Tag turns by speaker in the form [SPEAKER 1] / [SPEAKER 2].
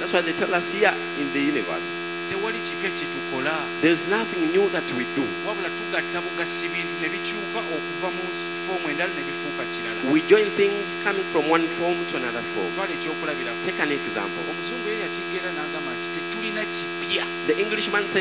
[SPEAKER 1] That's why they tell us here in the universe,
[SPEAKER 2] tewali kipya kye tukola
[SPEAKER 1] there's nothing new that we do.
[SPEAKER 2] wabula tugatta bugasi bintu ne bikyuka okuva mu foomu endala ne bifuuka kirala.
[SPEAKER 1] We join things coming from one form to another form.
[SPEAKER 2] twala ekyokulabirako
[SPEAKER 1] Take an example.
[SPEAKER 2] omuzungu ye yakigera n'agamba nti tetulina kipya.
[SPEAKER 1] The Englishman says